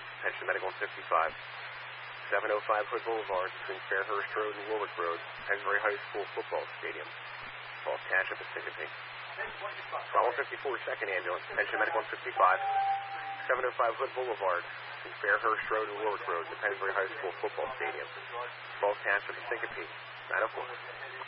Pension Medical on 55. 705 Hood Boulevard between Fairhurst Road and Warwick Road, Pennsbury High School Football Stadium. False cash up at Syncope. Bravo 54 second ambulance, Pension Medical on 55. 705 Hood Boulevard between Fairhurst Road and Warwick Road, the Pennsbury High School Football Stadium. False cash up at Syncope. 904.